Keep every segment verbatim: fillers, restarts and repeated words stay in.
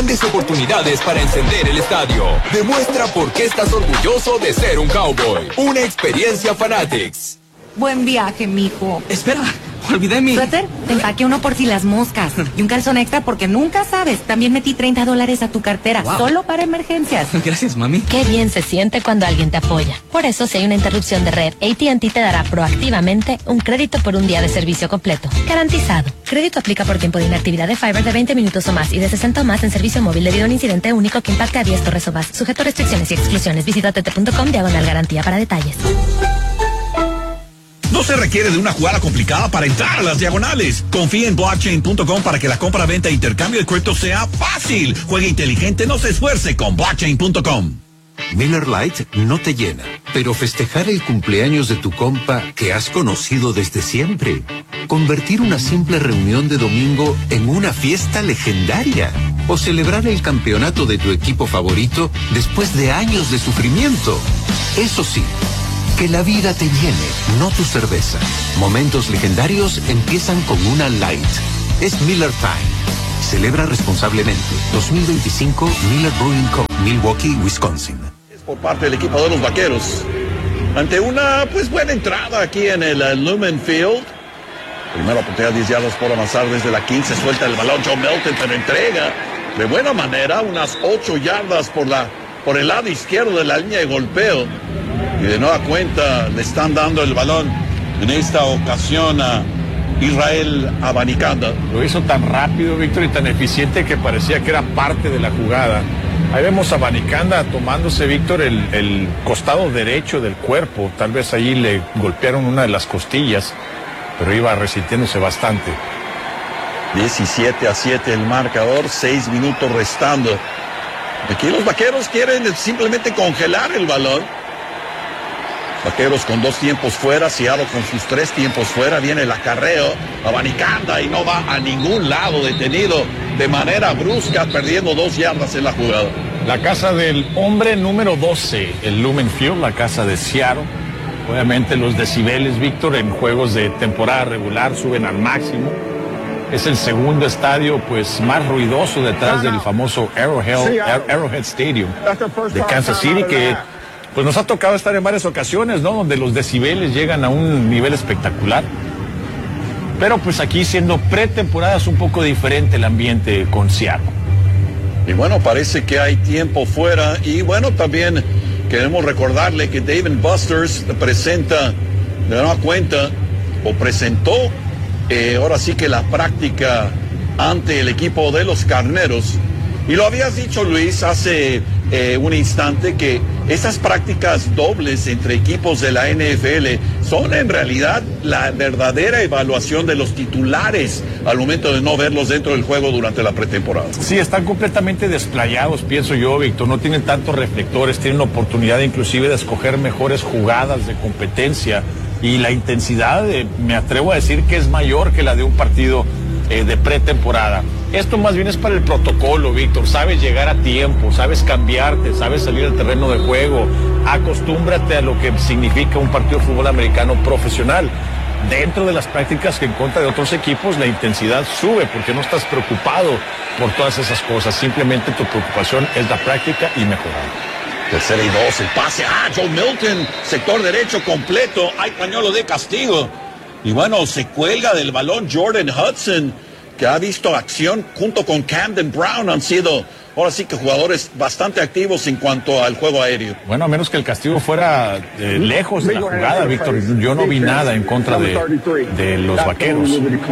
grandes oportunidades para encender el estadio. Demuestra por qué estás orgulloso de ser un Cowboy. Una experiencia Fanatics. Buen viaje, mijo. Espera, olvidé mi... ¿Suéter? Te empaqué uno por si las moscas. Y un calzón extra porque nunca sabes. También metí treinta dólares a tu cartera, wow. Solo para emergencias. Gracias, mami. Qué bien se siente cuando alguien te apoya. Por eso, si hay una interrupción de red, A T and T te dará proactivamente un crédito por un día de servicio completo. Garantizado. Crédito aplica por tiempo de inactividad de Fiber de veinte minutos o más y de sesenta o más en servicio móvil debido a un incidente único que impacte a diez torres o más. Sujeto a restricciones y exclusiones. Visita t t punto com diagonal garantía para detalles. No se requiere de una jugada complicada para entrar a las diagonales. Confía en blockchain punto com para que la compra, venta e intercambio de cripto sea fácil. Juegue inteligente, no se esfuerce con blockchain punto com. Miller Lite no te llena, pero festejar el cumpleaños de tu compa que has conocido desde siempre. Convertir una simple reunión de domingo en una fiesta legendaria. O celebrar el campeonato de tu equipo favorito después de años de sufrimiento. Eso sí, que la vida te llene, no tu cerveza. Momentos legendarios empiezan con una Light. Es Miller Time. Celebra responsablemente. dos mil veinticinco Miller Brewing Co., Milwaukee, Wisconsin. Por parte del equipo de los Vaqueros. Ante una, pues, buena entrada aquí en el uh, Lumen Field. Primera oportunidad, diez yardas por avanzar desde la quince. Suelta el balón Joe Milton, pero entrega de buena manera unas ocho yardas por, la, por el lado izquierdo de la línea de golpeo. Y de nueva cuenta le están dando el balón en esta ocasión a Israel Abanikanda. Lo hizo tan rápido, Víctor, y tan eficiente que parecía que era parte de la jugada. Ahí vemos a Abanikanda tomándose, Víctor, el, el costado derecho del cuerpo. Tal vez allí le golpearon una de las costillas, pero iba resintiéndose bastante. diecisiete a siete el marcador, seis minutos restando. Aquí los Vaqueros quieren simplemente congelar el balón. Vaqueros con dos tiempos fuera, Seattle con sus tres tiempos fuera, viene el acarreo, Abanikanda y no va a ningún lado, detenido de manera brusca, perdiendo dos yardas en la jugada. La casa del hombre número doce, el Lumen Field, la casa de Seattle. Obviamente los decibeles, Víctor, en juegos de temporada regular suben al máximo. Es el segundo estadio, pues, más ruidoso detrás del famoso Arrowhead, Arrowhead Stadium de Kansas City, que pues nos ha tocado estar en varias ocasiones, ¿no? Donde los decibeles llegan a un nivel espectacular. Pero pues aquí, siendo pretemporada, es un poco diferente el ambiente con Seattle. Y bueno, parece que hay tiempo fuera. Y bueno, también queremos recordarle que Dave and Buster's presenta de nueva cuenta, o presentó, eh, ahora sí que la práctica ante el equipo de los Carneros. Y lo habías dicho, Luis, hace eh, un instante, que esas prácticas dobles entre equipos de la N F L son en realidad la verdadera evaluación de los titulares al momento de no verlos dentro del juego durante la pretemporada. Sí, están completamente desplayados, pienso yo, Víctor. No tienen tantos reflectores, tienen la oportunidad inclusive de escoger mejores jugadas de competencia. Y la intensidad, de, me atrevo a decir que es mayor que la de un partido eh, de pretemporada. Esto más bien es para el protocolo, Víctor. Sabes llegar a tiempo, sabes cambiarte, sabes salir al terreno de juego. Acostúmbrate a lo que significa un partido de fútbol americano profesional. Dentro de las prácticas que en contra de otros equipos, la intensidad sube porque no estás preocupado por todas esas cosas. Simplemente tu preocupación es la práctica y mejorar. Tercera y dos, el pase. Ah, Joe Milton, sector derecho completo. Hay pañuelo de castigo. Y bueno, se cuelga del balón Jordan Hudson, que ha visto acción junto con Camden Brown. Han sido, ahora sí que jugadores bastante activos en cuanto al juego aéreo. Bueno, a menos que el castigo fuera eh, lejos de la jugada, Víctor. Yo no vi nada en contra de, de los Vaqueros.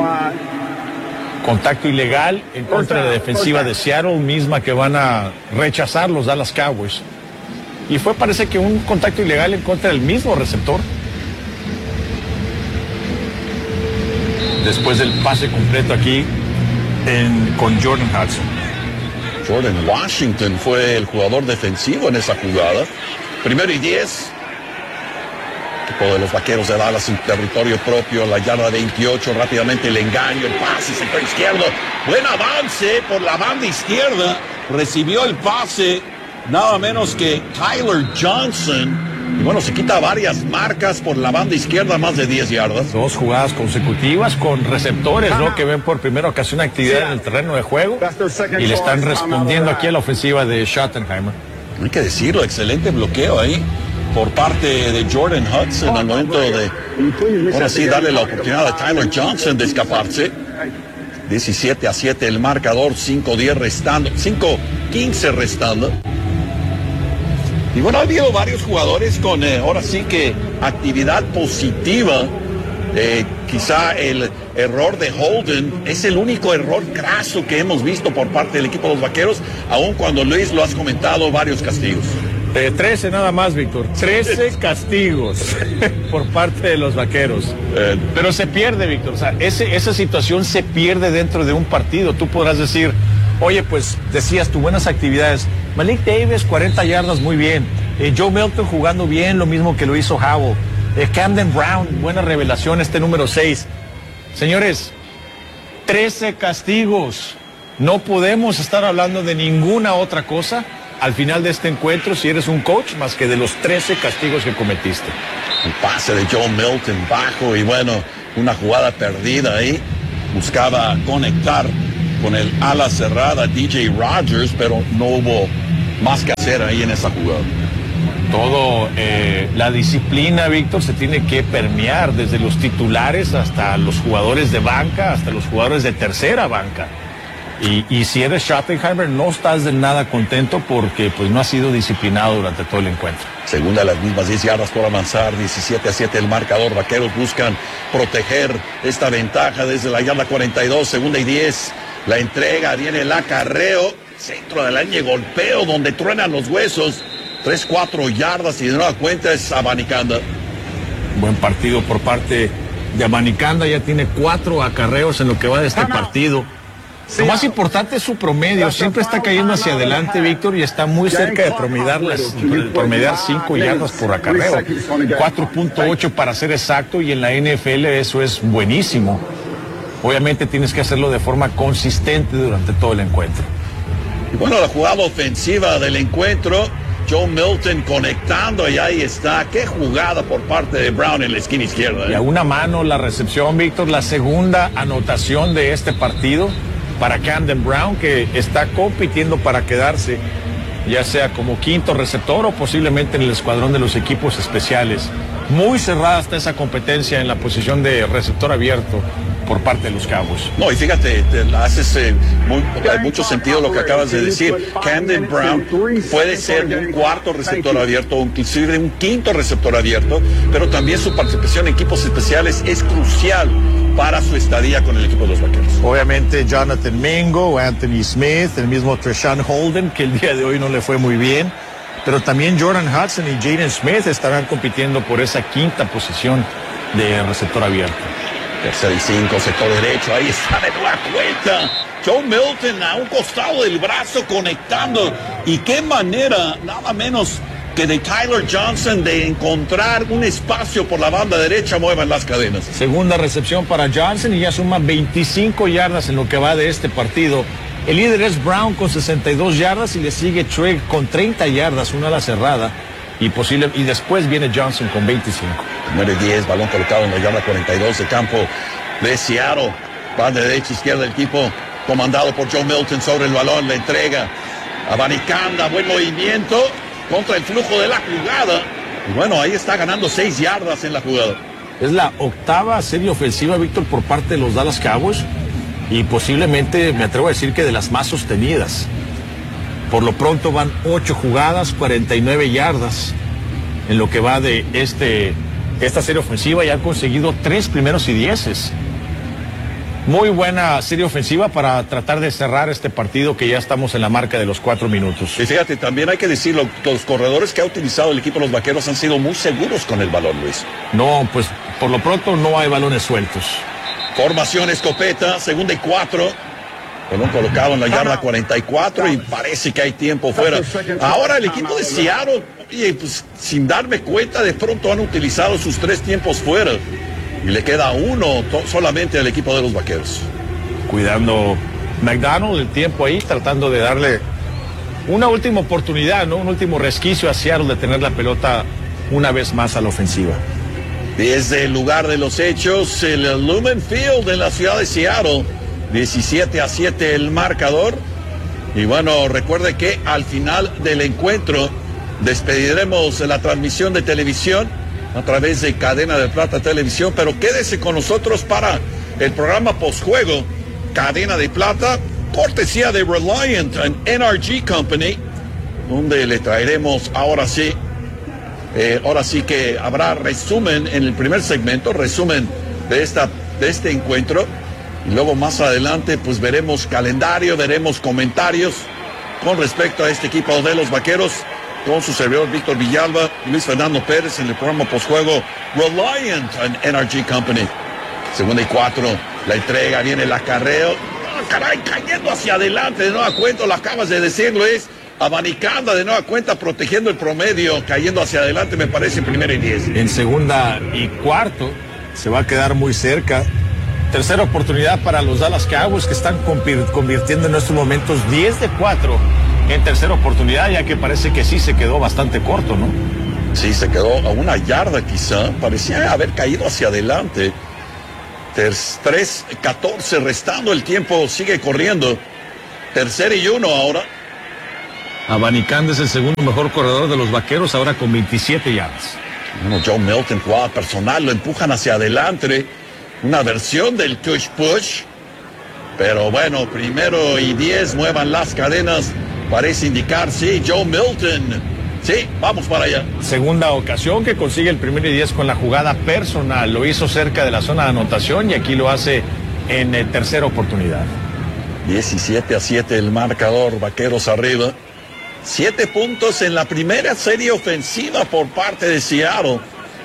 Contacto ilegal en contra de la defensiva de Seattle, misma que van a rechazar los Dallas Cowboys. Y fue, parece que un contacto ilegal en contra del mismo receptor. Después del pase completo aquí en, con Jordan Hudson. Jordan Washington fue el jugador defensivo en esa jugada. Primero y diez. Equipo de los Vaqueros de Dallas en territorio propio, la yarda veintiocho, rápidamente el engaño, el pase, sector izquierdo. Buen avance por la banda izquierda. Recibió el pase nada menos que Tyler Johnson. Y bueno, se quita varias marcas por la banda izquierda, más de diez yardas. Dos jugadas consecutivas con receptores, ¿no? Que ven por primera ocasión actividad en el terreno de juego y le están respondiendo aquí a la ofensiva de Schottenheimer. Hay que decirlo, excelente bloqueo ahí por parte de Jordan Hudson al momento de, ahora sí, darle la oportunidad a Tyler Johnson de escaparse. diecisiete a siete el marcador, cinco diez restando, cinco quince restando. Y bueno, ha habido varios jugadores con, eh, ahora sí que, actividad positiva. Eh, quizá el error de Holden es el único error craso que hemos visto por parte del equipo de los Vaqueros, aun cuando, Luis, lo has comentado, varios castigos. Eh, trece nada más, Víctor. trece castigos por parte de los Vaqueros. Eh, Pero se pierde, Víctor. O sea, ese, esa situación se pierde dentro de un partido. Tú podrás decir, oye, pues decías tus buenas actividades. Malik Davis, cuarenta yardas, muy bien. Eh, Joe Milton jugando bien, lo mismo que lo hizo Howell. Eh, Camden Brown, buena revelación, este número seis. Señores, trece castigos. No podemos estar hablando de ninguna otra cosa al final de este encuentro, si eres un coach, más que de los trece castigos que cometiste. El pase de Joe Milton bajo y bueno, una jugada perdida ahí. Buscaba conectar con el ala cerrada D J Rogers, pero no hubo más que hacer ahí en esa jugada. Todo, eh, la disciplina, Víctor, se tiene que permear desde los titulares hasta los jugadores de banca, hasta los jugadores de tercera banca. Y, y si eres Schottenheimer, no estás de nada contento porque pues no has sido disciplinado durante todo el encuentro. Segunda, las mismas diez yardas por avanzar, diecisiete a siete el marcador. Vaqueros buscan proteger esta ventaja desde la yarda cuarenta y dos, segunda y diez. La entrega, viene el acarreo, centro de la línea, golpeo donde truenan los huesos. tres, cuatro yardas y de nueva cuenta es Abanikanda. Buen partido por parte de Abanikanda, ya tiene cuatro acarreos en lo que va de este partido. Lo más importante es su promedio, siempre está cayendo hacia adelante, Víctor, y está muy cerca de promediar, las, promediar cinco yardas por acarreo. cuatro punto ocho para ser exacto, y en la N F L eso es buenísimo. Obviamente tienes que hacerlo de forma consistente durante todo el encuentro. Y bueno, la jugada ofensiva del encuentro, Joe Milton conectando y ahí está. Qué jugada por parte de Brown en la esquina izquierda. ¿eh? Y a una mano la recepción, Víctor, la segunda anotación de este partido para Camden Brown, que está compitiendo para quedarse, ya sea como quinto receptor o posiblemente en el escuadrón de los equipos especiales. Muy cerrada está esa competencia en la posición de receptor abierto por parte de los Cowboys. No, y fíjate, te haces eh, muy, hay mucho sentido lo que acabas de decir. Camden Brown puede ser un cuarto receptor abierto o inclusive un quinto receptor abierto, pero también su participación en equipos especiales es crucial para su estadía con el equipo de los Vaqueros. Obviamente Jonathan Mingo, Anthony Smith, el mismo Treshaun Holden, que el día de hoy no le fue muy bien, pero también Jordan Hudson y Jaden Smith estarán compitiendo por esa quinta posición de receptor abierto. Tercera y cinco, sector derecho, ahí está de nueva cuenta. Joe Milton a un costado del brazo conectando. Y qué manera, nada menos que de Tyler Johnson de encontrar un espacio por la banda derecha, muevan las cadenas. Segunda recepción para Johnson y ya suma veinticinco yardas en lo que va de este partido. El líder es Brown con sesenta y dos yardas y le sigue Trigg con treinta yardas, una ala cerrada. Y, posible, y después viene Johnson con veinticinco. nueve diez, balón colocado en la yarda cuarenta y dos de campo de Seattle. Banda derecha, izquierda del equipo comandado por Joe Milton sobre el balón. La entrega a Abanikanda, buen movimiento contra el flujo de la jugada. Y bueno, ahí está ganando seis yardas en la jugada. Es la octava serie ofensiva, Víctor, por parte de los Dallas Cowboys. Y posiblemente, me atrevo a decir que de las más sostenidas. Por lo pronto van ocho jugadas, cuarenta y nueve yardas en lo que va de este, esta serie ofensiva y han conseguido tres primeros y dieces. Muy buena serie ofensiva para tratar de cerrar este partido que ya estamos en la marca de los cuatro minutos. Y fíjate, también hay que decirlo, los corredores que ha utilizado el equipo de los Vaqueros han sido muy seguros con el balón, Luis. No, pues por lo pronto no hay balones sueltos. Formación escopeta, segunda y cuatro. Balón colocado en la yarda cuarenta y cuatro y parece que hay tiempo fuera. Ahora el equipo de Seattle, oye, pues sin darme cuenta, de pronto han utilizado sus tres tiempos fuera. Y le queda uno solamente al equipo de los Vaqueros. Cuidando McDonald el tiempo ahí, tratando de darle una última oportunidad, ¿no? Un último resquicio a Seattle de tener la pelota una vez más a la ofensiva. Desde el lugar de los hechos, el Lumen Field en la ciudad de Seattle, diecisiete a siete el marcador. Y bueno, recuerde que al final del encuentro despediremos la transmisión de televisión a través de Cadena de Plata Televisión, pero quédese con nosotros para el programa postjuego Cadena de Plata, cortesía de Reliant and N R G Company, donde le traeremos ahora sí, eh, ahora sí que habrá resumen en el primer segmento, resumen de, esta, de este encuentro. Y luego más adelante pues veremos calendario, veremos comentarios con respecto a este equipo de los Vaqueros con su servidor Víctor Villalba y Luis Fernando Pérez en el programa postjuego Reliant and N R G Company. Segunda y cuatro, la entrega, viene el acarreo. ¡Oh, caray! Cayendo hacia adelante de nueva cuenta, lo acabas de decir, Luis. Abanicanda de nueva cuenta, protegiendo el promedio, cayendo hacia adelante, me parece, en primera y diez. En segunda y cuarto, se va a quedar muy cerca. Tercera oportunidad para los Dallas Cowboys, que están convirtiendo en estos momentos diez de cuatro en tercera oportunidad, ya que parece que sí se quedó bastante corto, ¿no? Sí, se quedó a una yarda quizá, parecía haber caído hacia adelante. tres catorce restando, el tiempo sigue corriendo. Tercera y uno ahora. Abanicanda es el segundo mejor corredor de los Vaqueros, ahora con veintisiete yardas. Bueno, Joe Milton, jugada personal, lo empujan hacia adelante. Una versión del tush push. Pero bueno, primero y diez, muevan las cadenas. Parece indicar, sí, Joe Milton. Sí, vamos para allá. Segunda ocasión que consigue el primer y diez con la jugada personal. Lo hizo cerca de la zona de anotación y aquí lo hace en eh, tercera oportunidad. diecisiete a siete el marcador, Vaqueros arriba. Siete puntos en la primera serie ofensiva por parte de Seattle.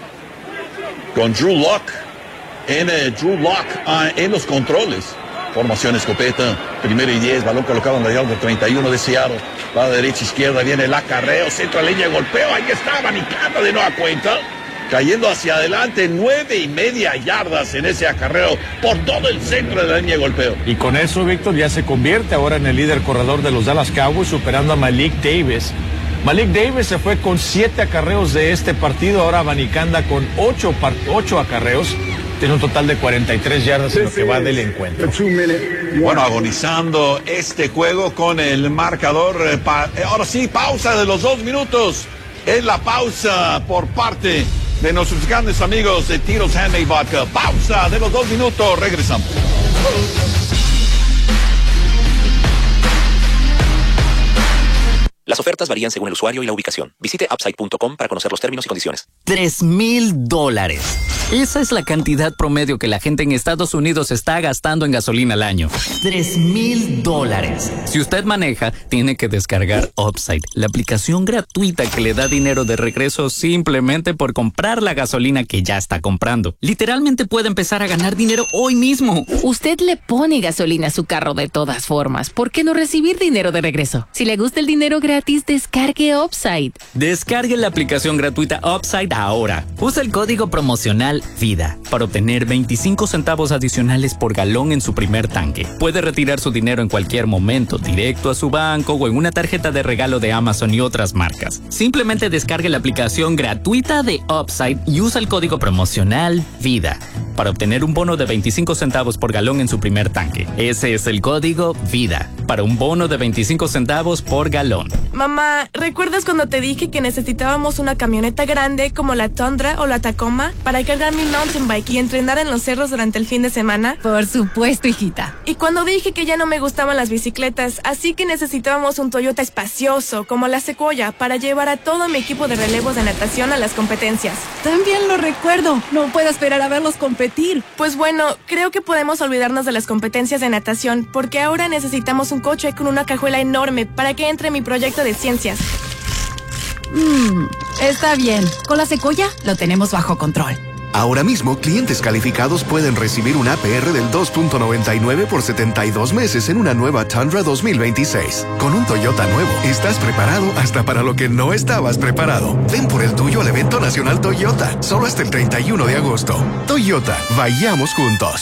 Con Drew Lock. En eh, Drew Lock uh, en los controles. Formación escopeta, primero y diez, balón colocado en la yarda treinta y uno de Seattle. Va de derecha a izquierda, viene el acarreo, centro a línea de golpeo, ahí está Abanicanda de nueva cuenta. Cayendo hacia adelante, nueve y media yardas en ese acarreo por todo el centro de la línea de golpeo. Y con eso, Víctor, ya se convierte ahora en el líder corredor de los Dallas Cowboys, superando a Malik Davis. Malik Davis se fue con siete acarreos de este partido, ahora Abanicanda con ocho, ocho acarreos. Tiene un total de cuarenta y tres yardas en lo que va del encuentro. Bueno, agonizando este juego con el marcador. Eh, pa, eh, ahora sí, pausa de los dos minutos. Es la pausa por parte de nuestros grandes amigos de Tito's Handmade Vodka. Pausa de los dos minutos. Regresamos. Las ofertas varían según el usuario y la ubicación. Visite upside punto com para conocer los términos y condiciones. Tres mil dólares. Esa es la cantidad promedio que la gente en Estados Unidos está gastando en gasolina al año. Tres mil dólares. Si usted maneja, tiene que descargar Upside, la aplicación gratuita que le da dinero de regreso simplemente por comprar la gasolina que ya está comprando. Literalmente puede empezar a ganar dinero hoy mismo. Usted le pone gasolina a su carro de todas formas. ¿Por qué no recibir dinero de regreso? Si le gusta el dinero gratis, descargue Upside. Descargue la aplicación gratuita Upside ahora. Usa el código promocional VIDA para obtener veinticinco centavos adicionales por galón en su primer tanque. Puede retirar su dinero en cualquier momento, directo a su banco o en una tarjeta de regalo de Amazon y otras marcas. Simplemente descargue la aplicación gratuita de Upside y usa el código promocional VIDA para obtener un bono de veinticinco centavos por galón en su primer tanque. Ese es el código VIDA para un bono de veinticinco centavos por galón. Mamá, ¿recuerdas cuando te dije que necesitábamos una camioneta grande como la Tundra o la Tacoma para cargar mi mountain bike y entrenar en los cerros durante el fin de semana? Por supuesto, hijita. Y cuando dije que ya no me gustaban las bicicletas, así que necesitábamos un Toyota espacioso como la Sequoia para llevar a todo mi equipo de relevos de natación a las competencias. También lo recuerdo. No puedo esperar a verlos competir. Pues bueno, creo que podemos olvidarnos de las competencias de natación porque ahora necesitamos un coche con una cajuela enorme para que entre mi proyecto de ciencias. Mmm, está bien. Con la Sequoia lo tenemos bajo control. Ahora mismo, clientes calificados pueden recibir un A P R del dos punto noventa y nueve por setenta y dos meses en una nueva Tundra dos mil veintiséis. Con un Toyota nuevo, estás preparado hasta para lo que no estabas preparado. Ven por el tuyo al evento nacional Toyota, solo hasta el treinta y uno de agosto. Toyota, vayamos juntos.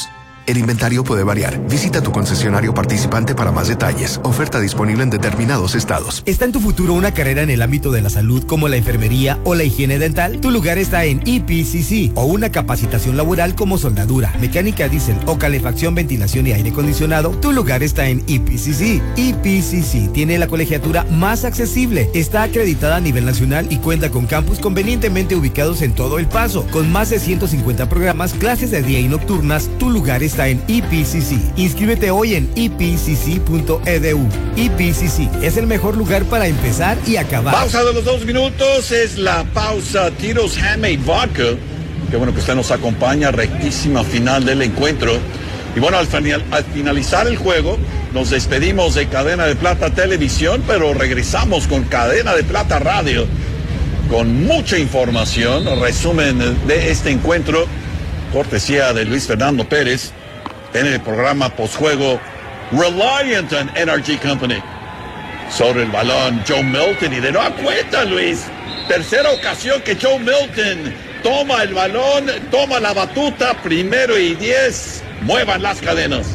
El inventario puede variar. Visita tu concesionario participante para más detalles. Oferta disponible en determinados estados. ¿Está en tu futuro una carrera en el ámbito de la salud como la enfermería o la higiene dental? Tu lugar está en E P C C. O una capacitación laboral como soldadura, mecánica diésel o calefacción, ventilación y aire acondicionado. Tu lugar está en E P C C. E P C C tiene la colegiatura más accesible. Está acreditada a nivel nacional y cuenta con campus convenientemente ubicados en todo El Paso. Con más de ciento cincuenta programas, clases de día y nocturnas, tu lugar está en E P C C. Inscríbete hoy en e p c c punto e d u. E P C C es el mejor lugar para empezar y acabar. Pausa de los dos minutos, es la pausa Tito's Handmade Vodka. Qué bueno que usted nos acompaña, rectísima final del encuentro. Y bueno, al, final, al finalizar el juego, nos despedimos de Cadena de Plata Televisión, pero regresamos con Cadena de Plata Radio, con mucha información, resumen de este encuentro, cortesía de Luis Fernando Pérez, en el programa postjuego Reliant on Energy Company. Sobre el balón, Joe Milton, y de nueva cuenta, Luis, tercera ocasión que Joe Milton toma el balón, toma la batuta, primero y diez, muevan las cadenas.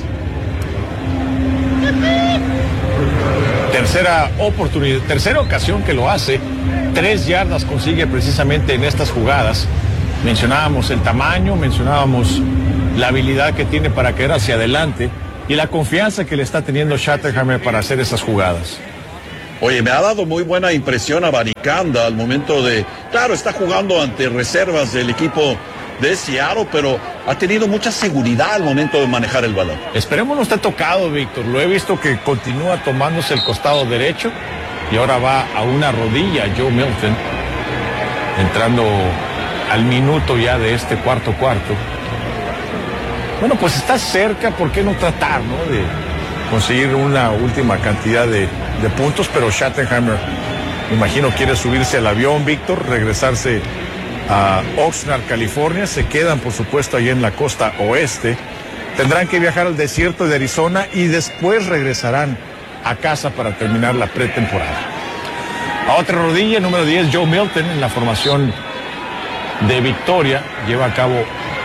Tercera oportunidad, tercera ocasión que lo hace, tres yardas consigue precisamente en estas jugadas. Mencionábamos el tamaño, mencionábamos la habilidad que tiene para caer hacia adelante y la confianza que le está teniendo Schottenheimer para hacer esas jugadas. Oye, me ha dado muy buena impresión a Baricanda al momento de... Claro, está jugando ante reservas del equipo de Seattle, pero ha tenido mucha seguridad al momento de manejar el balón. Esperemos no esté tocado, Víctor. Lo he visto que continúa tomándose el costado derecho y ahora va a una rodilla Joe Milton, entrando al minuto ya de este cuarto cuarto. Bueno, pues está cerca, ¿por qué no tratar, no? De conseguir una última cantidad de, de puntos, pero Schottenheimer, me imagino, quiere subirse al avión, Víctor, regresarse a Oxnard, California. Se quedan, por supuesto, ahí en la costa oeste. Tendrán que viajar al desierto de Arizona y después regresarán a casa para terminar la pretemporada. A otra rodilla, número diez, Joe Milton, en la formación de Victoria, lleva a cabo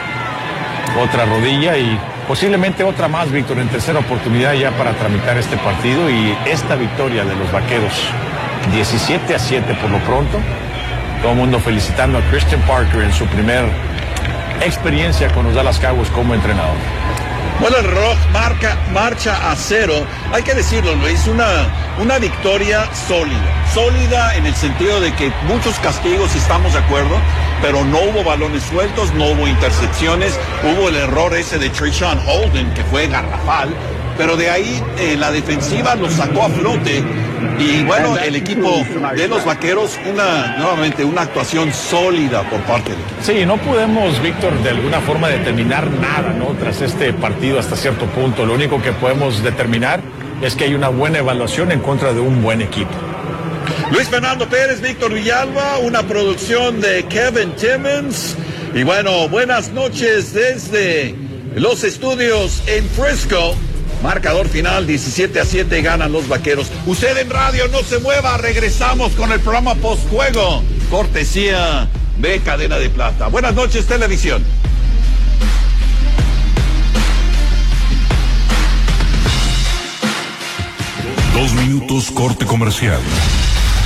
otra rodilla y posiblemente otra más, Víctor, en tercera oportunidad ya para tramitar este partido y esta victoria de los Vaqueros, diecisiete a siete por lo pronto. Todo el mundo felicitando a Christian Parker en su primer experiencia con los Dallas Cowboys como entrenador. Bueno, el reloj marca, marcha a cero. Hay que decirlo, Luis, una, una victoria sólida. Sólida en el sentido de que muchos castigos, estamos de acuerdo, pero no hubo balones sueltos, no hubo intercepciones, hubo el error ese de Treshaun Holden, que fue garrafal, pero de ahí eh, la defensiva lo sacó a flote. Y bueno, el equipo de los Vaqueros, una nuevamente una actuación sólida por parte del equipo. Sí, no podemos, Víctor, de alguna forma determinar nada, ¿no? Tras este partido hasta cierto punto. Lo único que podemos determinar es que hay una buena evaluación en contra de un buen equipo. Luis Fernando Pérez, Víctor Villalba, una producción de Kevin Timmons. Y bueno, buenas noches desde los estudios en Frisco. Marcador final, diecisiete a siete, ganan los Vaqueros. Usted en radio, no se mueva, regresamos con el programa postjuego, cortesía de Cadena de Plata. Buenas noches, televisión. Dos minutos, corte comercial.